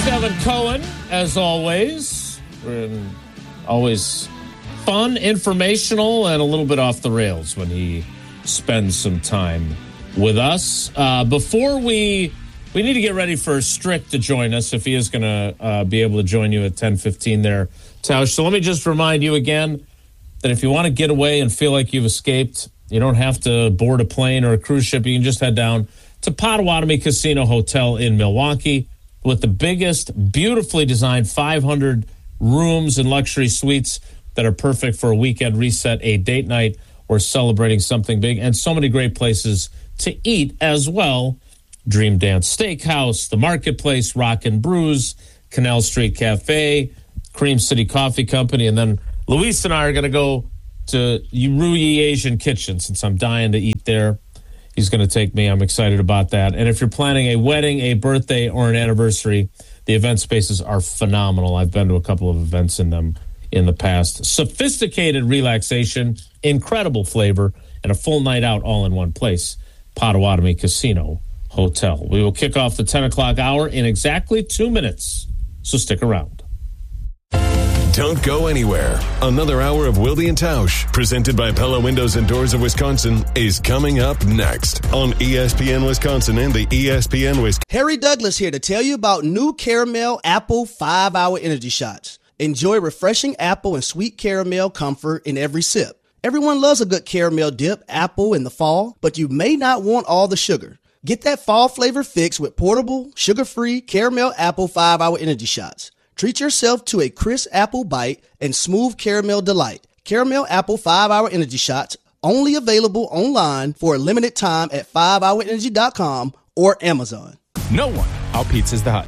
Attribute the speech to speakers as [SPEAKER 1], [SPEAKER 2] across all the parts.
[SPEAKER 1] Evan Cohen, as always. Always fun, informational, and a little bit off the rails when he spends some time with us. Before we need to get ready for Strick to join us, if he is going to be able to join you at 10:15 there, Tausch. So let me just remind you again that if you want to get away and feel like you've escaped, you don't have to board a plane or a cruise ship. You can just head down to Potawatomi Casino Hotel in Milwaukee with the biggest, beautifully designed 500 rooms and luxury suites that are perfect for a weekend reset, a date night, or celebrating something big, and so many great places to eat as well. Dream Dance Steakhouse, the Marketplace, Rock and Brews, Canal Street Cafe, Cream City Coffee Company, and then Luis and I are going to go to Ruyi Asian Kitchen since I'm dying to eat there. He's going to take me. I'm excited about that. And if you're planning a wedding, a birthday, or an anniversary, the event spaces are phenomenal. I've been to a couple of events in them in the past. Sophisticated relaxation, incredible flavor, and a full night out all in one place. Potawatomi Casino Hotel. We will kick off the 10 o'clock hour in exactly 2 minutes, so stick around.
[SPEAKER 2] Don't go anywhere. Another hour of Wilde and Tausch, presented by Pella Windows and Doors of Wisconsin, is coming up next on ESPN Wisconsin and the ESPN Wisconsin.
[SPEAKER 3] Harry Douglas here to tell you about new Caramel Apple 5-Hour Energy Shots. Enjoy refreshing apple and sweet caramel comfort in every sip. Everyone loves a good caramel dip apple in the fall, but you may not want all the sugar. Get that fall flavor fix with portable, sugar-free Caramel Apple 5-Hour Energy Shots. Treat yourself to a crisp apple bite and smooth caramel delight. Caramel Apple 5-Hour Energy Shots, only available online for a limited time at 5hourenergy.com or Amazon.
[SPEAKER 4] No one out-pizzas the Hut.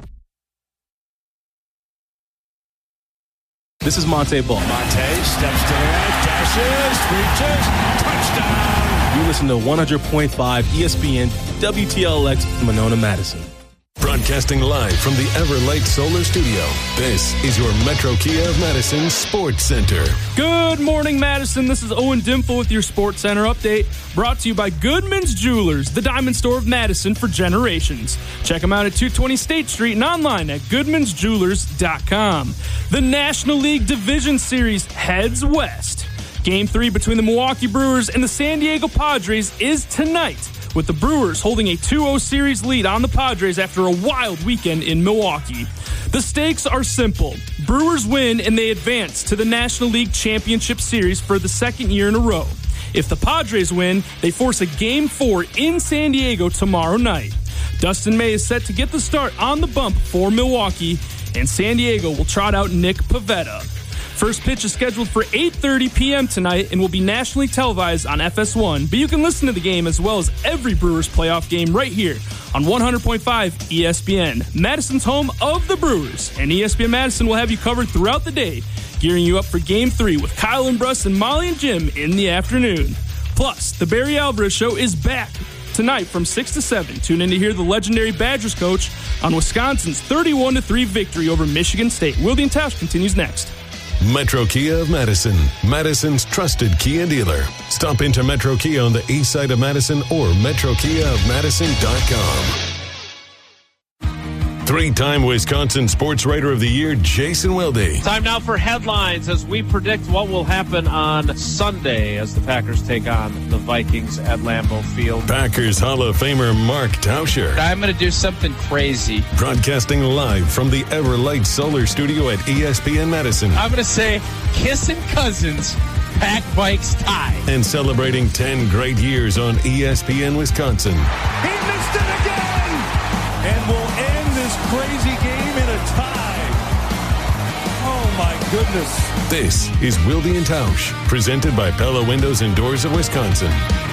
[SPEAKER 4] This is Monte Ball.
[SPEAKER 5] Monte steps to the right, dashes, reaches, touchdown.
[SPEAKER 4] You listen to 100.5 ESPN WTLX Monona, Madison.
[SPEAKER 2] Broadcasting live from the Everlight Solar Studio, this is your Metro Kia of Madison Sports Center.
[SPEAKER 6] Good morning, Madison. This is Owen Dimple with your Sports Center update, brought to you by Goodman's Jewelers, the diamond store of Madison for generations. Check them out at 220 State Street and online at goodmansjewelers.com. The National League Division Series heads west. Game 3 between the Milwaukee Brewers and the San Diego Padres is tonight, with the Brewers holding a 2-0 series lead on the Padres after a wild weekend in Milwaukee. The stakes are simple. Brewers win and they advance to the National League Championship Series for the second year in a row. If the Padres win, they force a Game 4 in San Diego tomorrow night. Dustin May is set to get the start on the bump for Milwaukee, and San Diego will trot out Nick Pivetta. First pitch is scheduled for 8:30 p.m. tonight and will be nationally televised on FS1, but you can listen to the game as well as every Brewers playoff game right here on 100.5 ESPN, Madison's home of the Brewers. And ESPN Madison will have you covered throughout the day, gearing you up for Game 3 with Kyle and Bruss and Molly and Jim in the afternoon. Plus, the Barry Alvarez Show is back tonight from 6 to 7. Tune in to hear the legendary Badgers coach on Wisconsin's 31-3 victory over Michigan State. Wilde and Tausch continues next.
[SPEAKER 2] Metro Kia of Madison, Madison's trusted Kia dealer. Stop into Metro Kia on the east side of Madison or metrokiaofmadison.com. Three-time Wisconsin Sports Writer of the Year, Jason Wilde.
[SPEAKER 1] Time now for headlines as we predict what will happen on Sunday as the Packers take on the Vikings at Lambeau Field.
[SPEAKER 2] Packers Hall of Famer Mark Tauscher.
[SPEAKER 7] I'm going to do something crazy.
[SPEAKER 2] Broadcasting live from the Everlight Solar Studio at ESPN Madison.
[SPEAKER 7] I'm going to say kissing cousins, Pack Vikes tie.
[SPEAKER 2] And celebrating 10 great years on ESPN Wisconsin.
[SPEAKER 5] He missed it again! And will end this crazy game in a tie. Oh, my goodness.
[SPEAKER 2] This is Wilde and Tausch, presented by Pella Windows and Doors of Wisconsin.